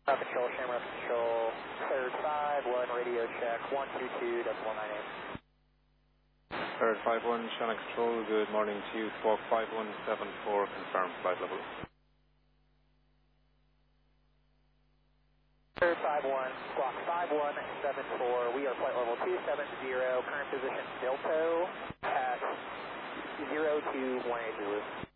Control, Shamrock Control, third 5-1, radio check, 122, 198. Third 5-1, Shamrock Control, good morning to you, squawk 5174, confirm flight level. Third 5-1, squawk 5174, we are flight level 270, current position Delta at 02180.